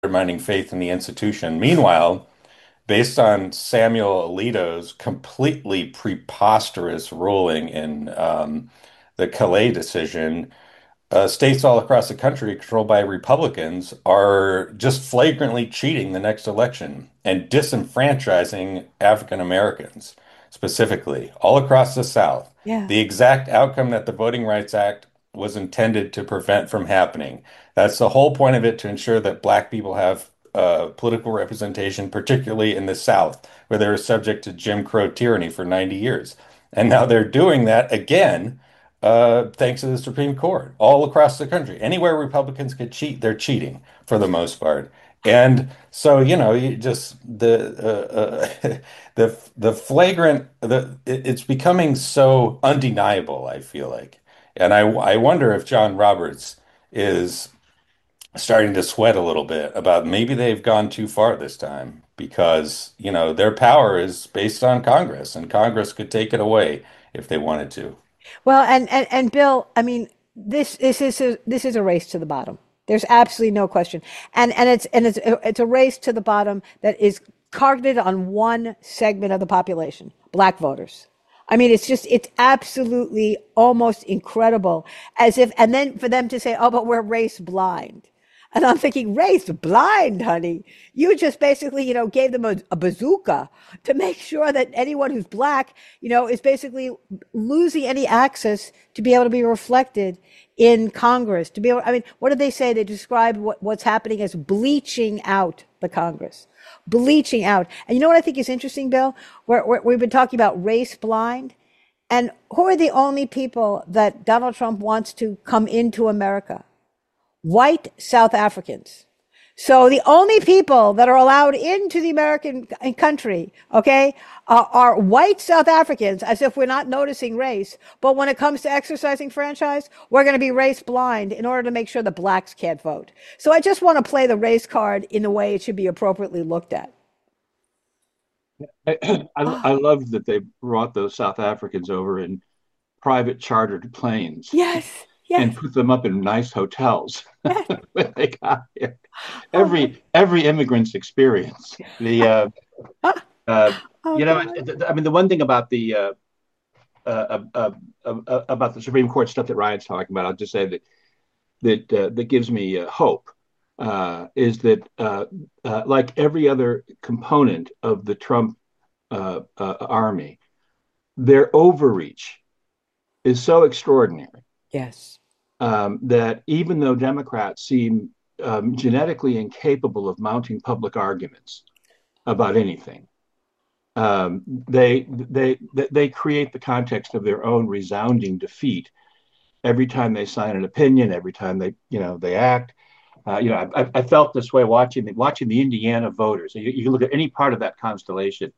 undermining faith in the institution. Meanwhile, based on Samuel Alito's completely preposterous ruling in the Calais decision, states all across the country controlled by Republicans are just flagrantly cheating the next election and disenfranchising African Americans, specifically, all across the South. Yeah. The exact outcome that the Voting Rights Act was intended to prevent from happening. That's the whole point of it, to ensure that Black people have political representation, particularly in the South, where they were subject to Jim Crow tyranny for 90 years. And now they're doing that again, thanks to the Supreme Court, all across the country. Anywhere Republicans could cheat, they're cheating for the most part. And so, you just the flagrant it's becoming so undeniable, I feel like. And I wonder if John Roberts is starting to sweat a little bit about maybe they've gone too far this time, because, their power is based on Congress, and Congress could take it away if they wanted to. Well, and Bill, I mean, this is a race to the bottom. There's absolutely no question, and it's a race to the bottom that is targeted on one segment of the population, Black voters. I mean, it's absolutely almost incredible, as if, and then for them to say, "Oh, but we're race blind." And I'm thinking, race blind, honey. You just basically, gave them a bazooka to make sure that anyone who's Black, is basically losing any access to be able to be reflected in Congress. To be able, I mean, what did they say? They described what's happening as bleaching out the Congress, bleaching out. And you know what I think is interesting, Bill? We've been talking about race blind. And who are the only people that Donald Trump wants to come into America? White South Africans. So the only people that are allowed into the American country, okay, are white South Africans, as if we're not noticing race. But when it comes to exercising franchise, we're going to be race blind in order to make sure the Blacks can't vote. So I just want to play the race card in the way it should be appropriately looked at. I love that they brought those South Africans over in private chartered planes Yes, and yes, put them up in nice hotels yes. when they got here. Oh my, Every immigrant's experience. The uh, oh you know, God. I mean, the one thing about the Supreme Court stuff that Ryan's talking about, I'll just say that gives me hope. Is that like every other component of the Trump army, their overreach is so extraordinary Yes. that even though Democrats seem genetically incapable of mounting public arguments about anything, they create the context of their own resounding defeat every time they sign an opinion, every time they act. I felt this way watching the Indiana voters. You can look at any part of that constellation.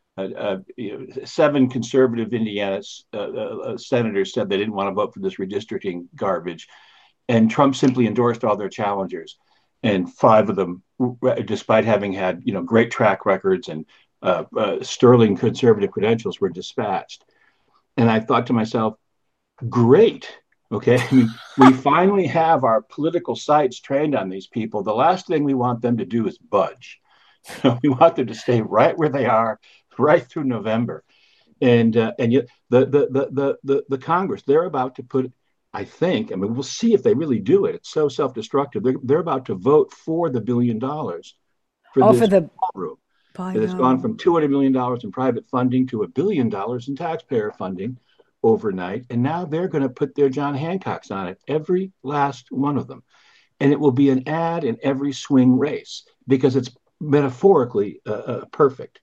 7 conservative Indiana senators said they didn't want to vote for this redistricting garbage, and Trump simply endorsed all their challengers. And 5 of them, despite having had great track records and sterling conservative credentials, were dispatched. And I thought to myself, great. Okay. I mean, we finally have our political sights trained on these people. The last thing we want them to do is budge. We want them to stay right where they are right through November. And yet the Congress, they're about to put, I think, I mean, we'll see if they really do it. It's so self-destructive. They're about to vote for the $1 billion for Oh, for this the, room. I It has gone know. from $200 million in private funding to $1 billion in taxpayer funding overnight. And now they're going to put their John Hancocks on it, every last one of them. And it will be an ad in every swing race because it's metaphorically perfect.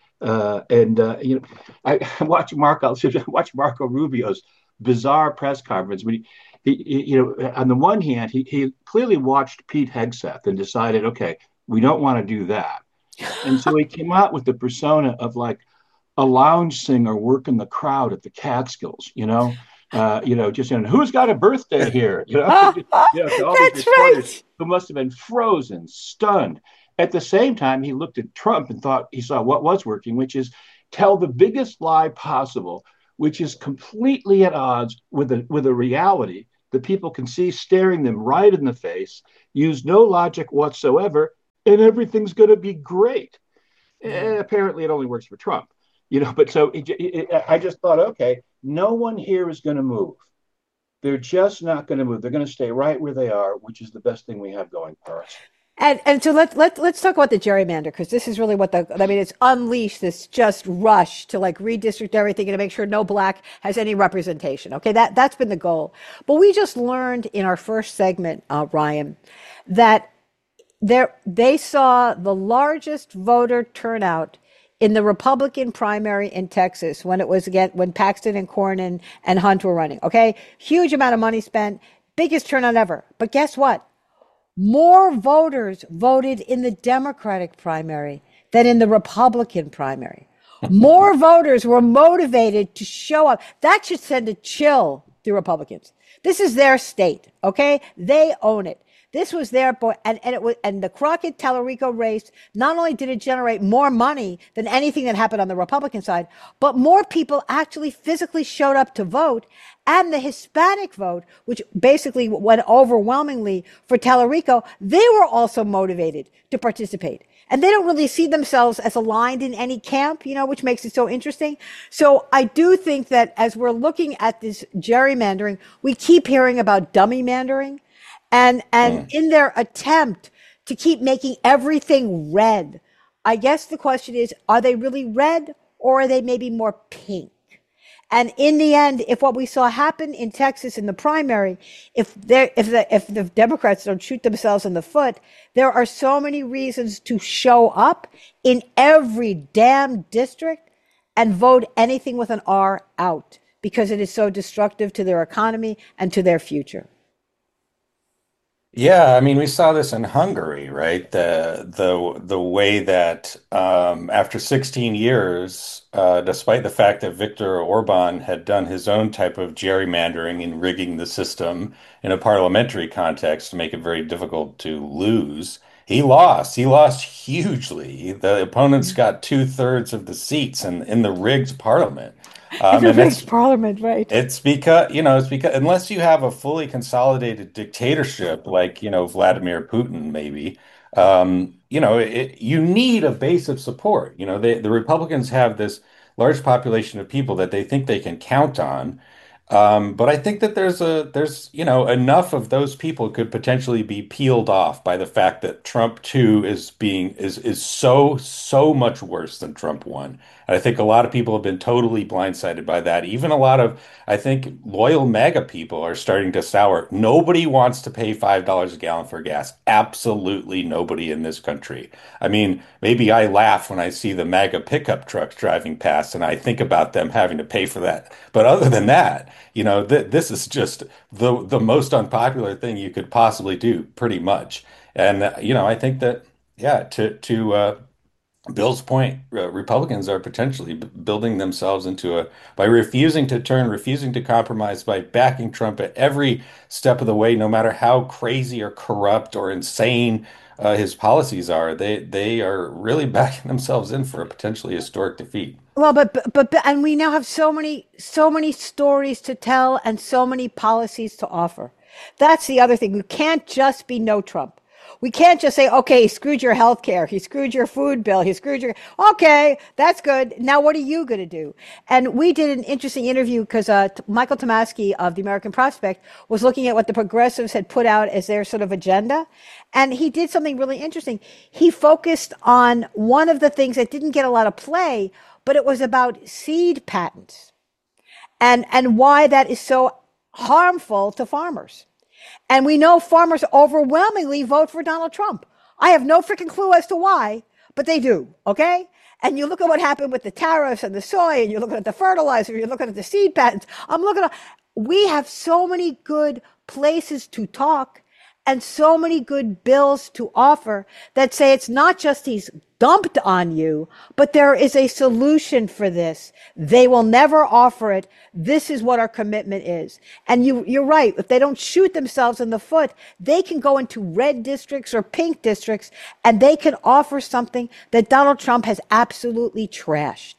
I watch Marco Rubio's bizarre press conference when on the one hand, he clearly watched Pete Hegseth and decided, okay, we don't want to do that. And so he came out with the persona of like a lounge singer working the crowd at the Catskills, just who's got a birthday here, to all these That's reporters right. who must have been frozen, stunned. At the same time, he looked at Trump and thought he saw what was working, which is tell the biggest lie possible, which is completely at odds with a reality that people can see staring them right in the face, use no logic whatsoever, and everything's going to be great. Yeah. Apparently, it only works for Trump, But so I just thought, okay, no one here is going to move. They're just not going to move. They're going to stay right where they are, which is the best thing we have going for us. And so let's talk about the gerrymander because this is really what the I mean it's unleashed this just rush to like redistrict everything and to make sure no black has any representation. Okay, that's been the goal. But we just learned in our first segment, Ryan, that they saw the largest voter turnout in the Republican primary in Texas when it was again when Paxton and Cornyn and Hunt were running. Okay, huge amount of money spent, biggest turnout ever. But guess what? More voters voted in the Democratic primary than in the Republican primary. More voters were motivated to show up. That should send a chill through Republicans. This is their state, okay? They own it. This was their boy, and it was, and the Crockett Tallarico race. Not only did it generate more money than anything that happened on the Republican side, but more people actually physically showed up to vote, and the Hispanic vote, which basically went overwhelmingly for Tallarico, they were also motivated to participate. And they don't really see themselves as aligned in any camp, which makes it so interesting. So I do think that as we're looking at this gerrymandering, we keep hearing about dummy mandering. And Mm. in their attempt to keep making everything red, I guess the question is, are they really red or are they maybe more pink? And in the end, if what we saw happen in Texas in the primary, if the Democrats don't shoot themselves in the foot, there are so many reasons to show up in every damn district and vote anything with an R out because it is so destructive to their economy and to their future. Yeah, I mean, we saw this in Hungary, right? The way that after 16 years, despite the fact that Viktor Orban had done his own type of gerrymandering and rigging the system in a parliamentary context to make it very difficult to lose, he lost. He lost hugely. The opponents got two-thirds of the seats in the rigged parliament. In a And rigged parliament, right? it's because unless you have a fully consolidated dictatorship like, Vladimir Putin, maybe, you need a base of support. The Republicans have this large population of people that they think they can count on. But I think that there's enough of those people could potentially be peeled off by the fact that Trump 2 is so much worse than Trump 1. And I think a lot of people have been totally blindsided by that. Even a lot of, I think, loyal MAGA people are starting to sour. Nobody wants to pay $5 a gallon for gas. Absolutely nobody in this country. I mean, maybe I laugh when I see the MAGA pickup trucks driving past and I think about them having to pay for that. But other than that, this is just the most unpopular thing you could possibly do, pretty much. And I think that yeah, to Bill's point, Republicans are potentially building themselves into by refusing to turn, refusing to compromise, by backing Trump at every step of the way, no matter how crazy or corrupt or insane his policies are. They are really backing themselves in for a potentially historic defeat. Well, and we now have so many stories to tell and so many policies to offer. That's the other thing. We can't just be no Trump. We can't just say, okay, he screwed your health care. He screwed your food bill. He screwed your, okay, that's good. Now what are you going to do? And we did an interesting interview because Michael Tomasky of the American Prospect was looking at what the progressives had put out as their sort of agenda. And he did something really interesting. He focused on one of the things that didn't get a lot of play, but it was about seed patents and why that is so harmful to farmers. And we know farmers overwhelmingly vote for Donald Trump. I have no freaking clue as to why, but they do, okay? And you look at what happened with the tariffs and the soy, and you're looking at the fertilizer, you're looking at the seed patents. We have so many good places to talk and so many good bills to offer that say it's not just he's dumped on you, but there is a solution for this. They will never offer it. This is what our commitment is. And you're right. If they don't shoot themselves in the foot, they can go into red districts or pink districts and they can offer something that Donald Trump has absolutely trashed.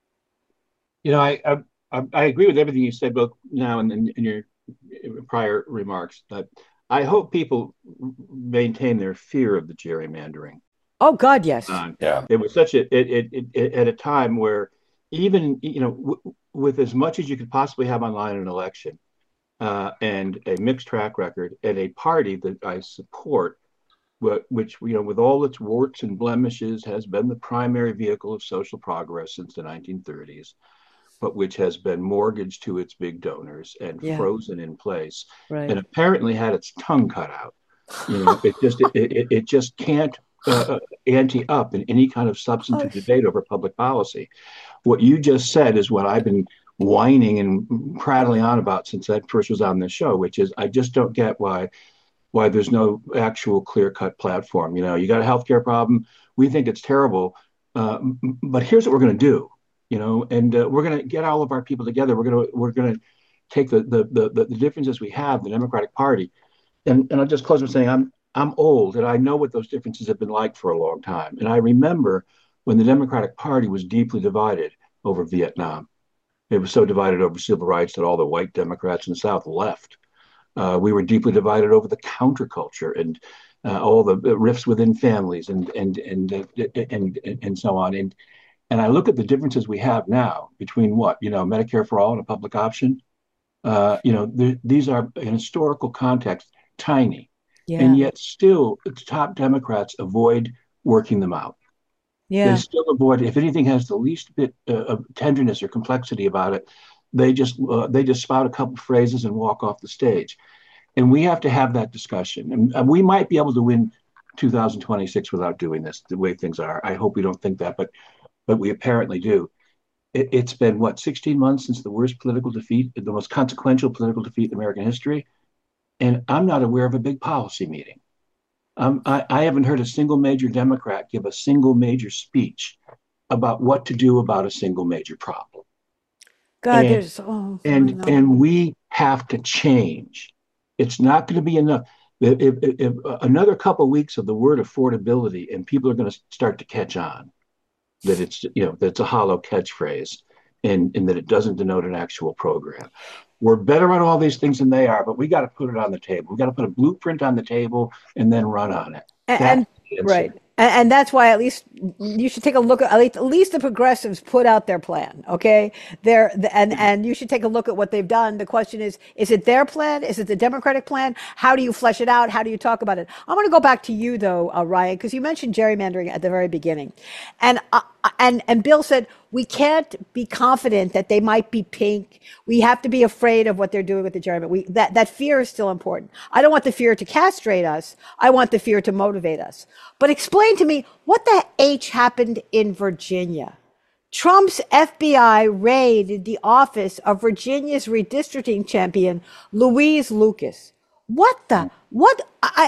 I agree with everything you said both now and in your prior remarks. That I hope people maintain their fear of the gerrymandering. Oh God, yes. on. Yeah. It was such at a time where even with as much as you could possibly have online in an election and a mixed track record and a party that I support, which with all its warts and blemishes has been the primary vehicle of social progress since the 1930s, but which has been mortgaged to its big donors and Yeah, frozen in place, and right. apparently had its tongue cut out. It just can't ante up in any kind of Oh, substantive debate over public policy. What you just said is what I've been whining and prattling on about since I first was on this show, which is I just don't get why there's no actual clear cut platform. You got a healthcare problem. We think it's terrible, uh, but here's what we're going to do. And we're going to get all of our people together. We're going to take the differences we have, the Democratic Party, and I'll just close with saying I'm old and I know what those differences have been like for a long time. And I remember when the Democratic Party was deeply divided over Vietnam. It was so divided over civil rights that all the white Democrats in the South left. We were deeply divided over the counterculture and all the rifts within families and so on. And I look at the differences we have now between Medicare for all and a public option. These are in historical context tiny, and yeah, yet still the top Democrats avoid working them out. They yeah. still avoid, if anything has the least bit of tenderness or complexity about it, they just spout a couple phrases and walk off the stage. And we have to have that discussion. And we might be able to win 2026 without doing this the way things are. I hope we don't think that, but we apparently do. It's been what 16 months since the worst political defeat, the most consequential political defeat in American history, and I'm not aware of a big policy meeting. I haven't heard a single major Democrat give a single major speech about what to do about a single major problem. God, And there's oh, I and know. and we have to change. It's not going to be enough. If another couple of weeks of the word affordability, and people are going to start to catch on that that's a hollow catchphrase, and that it doesn't denote an actual program. We're better at all these things than they are, but we got to put it on the table. We got to put a blueprint on the table and then run on it. That's And the right. answer. And that's why at least you should take a look at least the progressives put out their plan. Okay. And you should take a look at what they've done. The question is it their plan? Is it the Democratic plan? How do you flesh it out? How do you talk about it? I want to go back to you though, Ryan, because you mentioned gerrymandering at the very beginning. And Bill said, we can't be confident that they might be pink. We have to be afraid of what they're doing with the gerrymandering. That fear is still important. I don't want the fear to castrate us. I want the fear to motivate us. But explain to me what the H happened in Virginia. Trump's FBI raided the office of Virginia's redistricting champion, Louise Lucas. What the what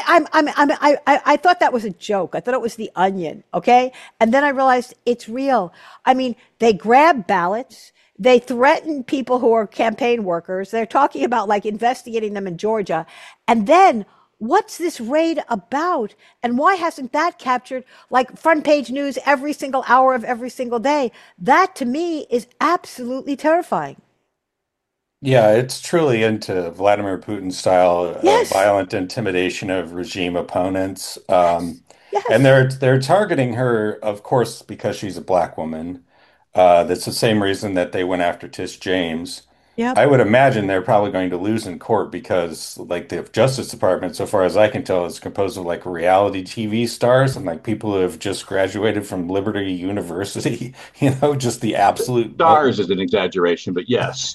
I thought that was a joke. I thought it was the Onion, okay? And then I realized it's real. I mean, they grab ballots, they threaten people who are campaign workers. They're talking about like investigating them in Georgia. And then what's this raid about? And why hasn't that captured like front page news every single hour of every single day? That to me is absolutely terrifying. Yeah, it's truly into Vladimir Putin style Yes, violent intimidation of regime opponents. yes, And yes. they're targeting her, of course, because she's a black woman. That's the same reason that they went after Tish James. Yep. I would imagine they're probably going to lose in court because, like, the Justice Department, so far as I can tell, is composed of like reality TV stars and like people who have just graduated from Liberty University. Just the absolute. Stars is an exaggeration, but yes.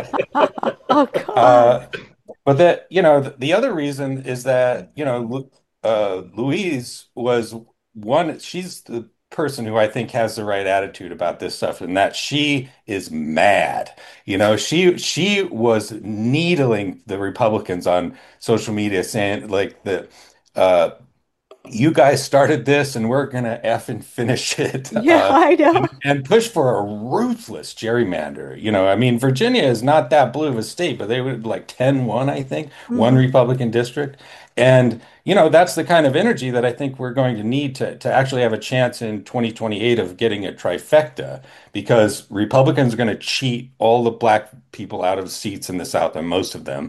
Oh God. Uh, but that, the other reason is that, Louise was she's the person who I think has the right attitude about this stuff, and that she is mad. She was needling the Republicans on social media saying like uh you guys started this and we're gonna effing finish it. Yeah, I know. And push for a ruthless gerrymander. I mean, Virginia is not that blue of a state, but they would like 10-1, I think, one Mhm. Republican district. And, that's the kind of energy that I think we're going to need to actually have a chance in 2028 of getting a trifecta, because Republicans are going to cheat all the black people out of seats in the South, and most of them.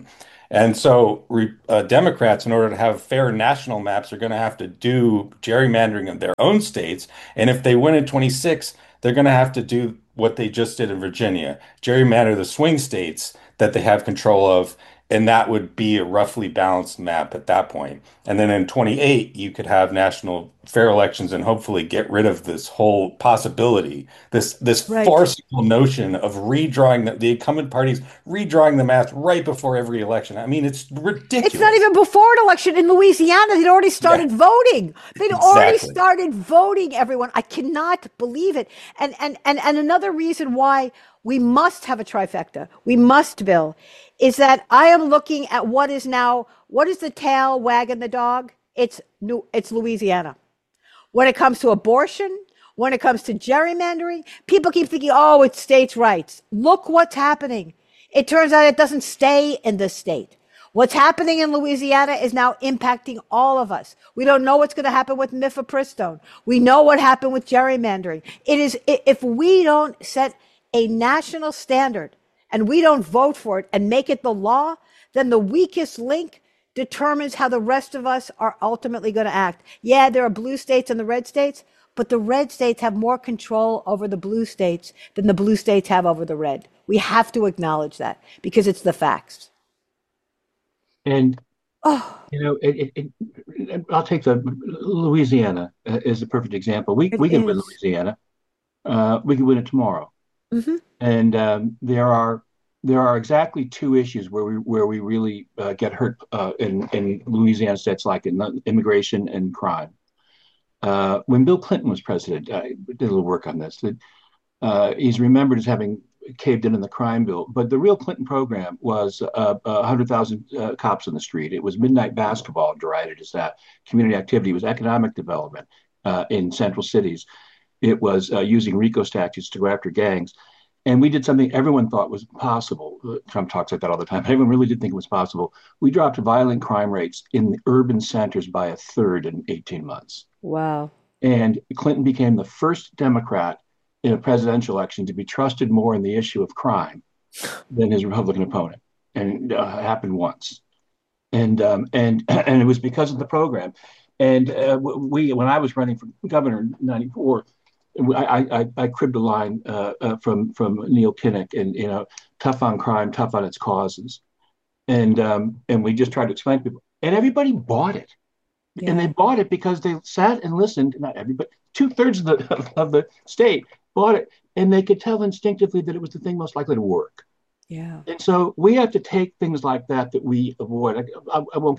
And so Democrats, in order to have fair national maps, are going to have to do gerrymandering of their own states. And if they win in 26, they're going to have to do what they just did in Virginia, gerrymander the swing states that they have control of. And that would be a roughly balanced map at that point. And then in 28, you could have national fair elections and hopefully get rid of this whole possibility, this Right. farcical notion of redrawing the incumbent parties redrawing the maps right before every election. I mean, it's It's not ridiculous. even before an election in Louisiana. They'd already Yeah, started voting. They'd already exactly. started voting, everyone. I cannot believe it. And another reason why we must have a trifecta, we must, Bill, is that I am looking at what is now, what is the tail wagging the dog? It's Louisiana. When it comes to abortion, when it comes to gerrymandering, people keep thinking, oh, it's states' rights. Look what's happening. It turns out it doesn't stay in the state. What's happening in Louisiana is now impacting all of us. We don't know what's going to happen with mifepristone. We know what happened with gerrymandering. It is, if we don't set a national standard and we don't vote for it and make it the law, then the weakest link determines how the rest of us are ultimately going to act. Yeah, there are blue states and the red states, but the red states have more control over the blue states than the blue states have over the red. We have to acknowledge that because it's the facts. And Oh, I'll take the Louisiana is a perfect example. We it we can win is. Louisiana. We can win it tomorrow. Mm-hmm. And there are exactly two issues where we really get hurt in Louisiana states like in immigration and crime. When Bill Clinton was president, I did a little work on this. That he's remembered as having caved in the crime bill, but the real Clinton program was 100,000 cops on the street. It was midnight basketball, derided as that community activity. It was economic development in central cities. It was using RICO statutes to go after gangs. And we did something everyone thought was possible. Trump talks like that all the time. Everyone really did think it was possible. We dropped violent crime rates in the urban centers by a third in 18 months. Wow. And Clinton became the first Democrat in a presidential election to be trusted more in the issue of crime than his Republican opponent. And happened once. And it was because of the program. And when I was running for governor in '94, I cribbed a line from Neil Kinnock, and tough on crime, tough on its causes, and we just tried to explain to people, and everybody bought it, and they Yeah. bought it because they sat and listened. Not everybody, 2/3 of the state bought it, and they could tell instinctively that it was the thing most likely to work. Yeah. And so we have to take things like that we avoid. I won't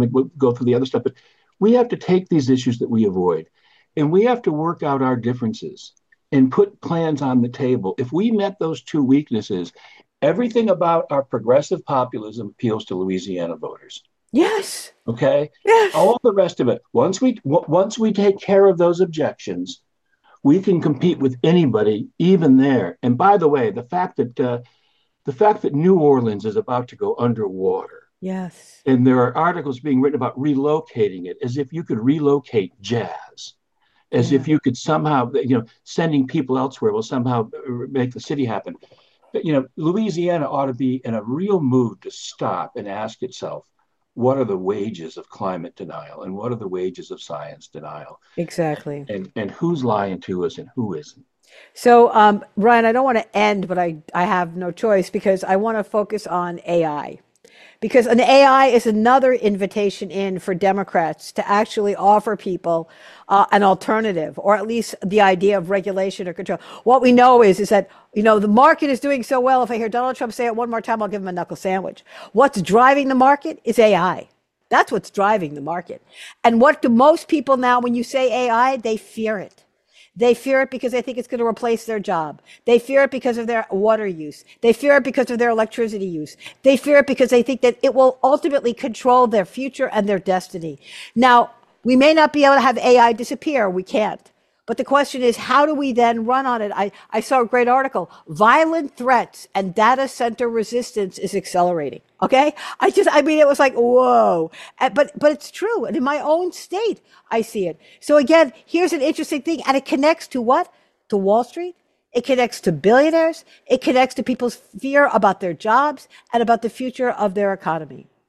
go through the other stuff, but we have to take these issues that we avoid, and we have to work out our differences and put plans on the table. If we met those two weaknesses, everything about our progressive populism appeals to Louisiana voters. Yes. Okay, Yes. all the rest of it. Once we take care of those objections, we can compete with anybody, even there. And by the way, the fact that New Orleans is about to go underwater, Yes. and there are articles being written about relocating it, as if you could relocate jazz, as Yeah. if you could somehow, sending people elsewhere will somehow make the city happen. But, Louisiana ought to be in a real mood to stop and ask itself, what are the wages of climate denial and what are the wages of science denial, Exactly. and who's lying to us and who isn't. So, Ryan, I don't want to end, but I have no choice because I want to focus on AI. Because an AI is another invitation in for Democrats to actually offer people an alternative, or at least the idea of regulation or control. What we know is that the market is doing so well. If I hear Donald Trump say it one more time, I'll give him a knuckle sandwich. What's driving the market is AI. That's what's driving the market. And what do most people now, when you say AI, they fear it. They fear it because they think it's going to replace their job. They fear it because of their water use. They fear it because of their electricity use. They fear it because they think that it will ultimately control their future and their destiny. Now, we may not be able to have AI disappear. We can't. But the question is, how do we then run on it? I saw a great article. Violent threats and data center resistance is accelerating. Okay. I mean, it was like, whoa. But it's true. And in my own state, I see it. So again, here's an interesting thing. And it connects to what? To Wall Street. It connects to billionaires. It connects to people's fear about their jobs and about the future of their economy.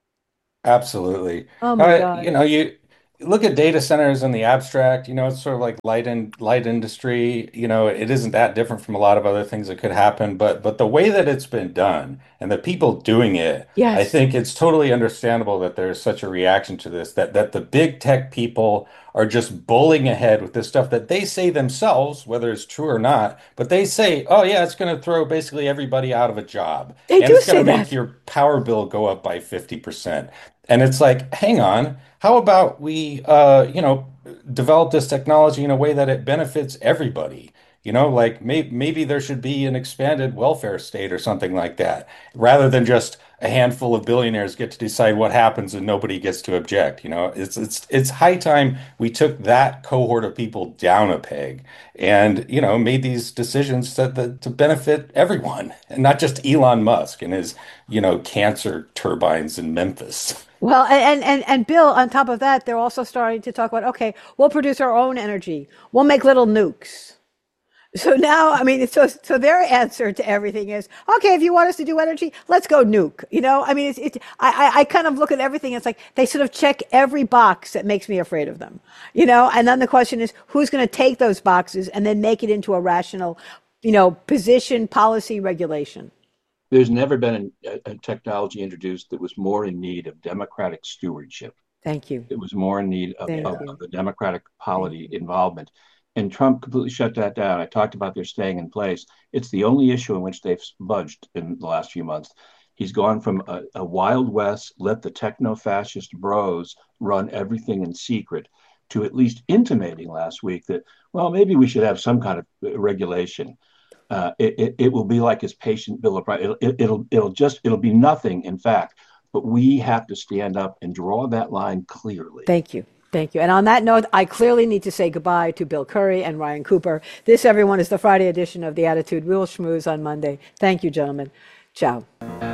Absolutely. Oh my God. You look at data centers in the abstract, it's sort of like light industry, it isn't that different from a lot of other things that could happen, but the way that it's been done and the people doing it, I Yes. think it's totally understandable that there's such a reaction to this, that the big tech people are just bullying ahead with this stuff that they say themselves, whether it's true or not, but they say, oh yeah, it's going to throw basically everybody out of a job They and do it's going say to make that. your power bill go up by 50%. And it's like, hang on, how about we, develop this technology in a way that it benefits everybody? Like maybe there should be an expanded welfare state or something like that, rather than just a handful of billionaires get to decide what happens and nobody gets to object. It's high time we took that cohort of people down a peg and, made these decisions to benefit everyone and not just Elon Musk and his, cancer turbines in Memphis. Well, and Bill, on top of that, they're also starting to talk about, okay, we'll produce our own energy. We'll make little nukes. So now, I mean, so their answer to everything is, okay, if you want us to do energy, let's go nuke. I mean, I kind of look at everything. It's like they sort of check every box that makes me afraid of them. And then the question is, who's going to take those boxes and then make it into a rational, position, policy, regulation? There's never been a technology introduced that was more in need of democratic stewardship. Thank you. It was more in need Thank you. of the democratic Thank polity you. involvement. And Trump completely shut that down. I talked about their staying in place. It's the only issue in which they've budged in the last few months. He's gone from a Wild West, let the techno fascist bros run everything in secret, to at least intimating last week that, well, maybe we should have some kind of regulation. It will be like his patient bill of rights. It'll be nothing, in fact. But we have to stand up and draw that line clearly. Thank you. Thank you. And on that note, I clearly need to say goodbye to Bill Curry and Ryan Cooper. This, everyone, is the Friday edition of the Attitude. We will schmooze on Monday. Thank you, gentlemen. Ciao.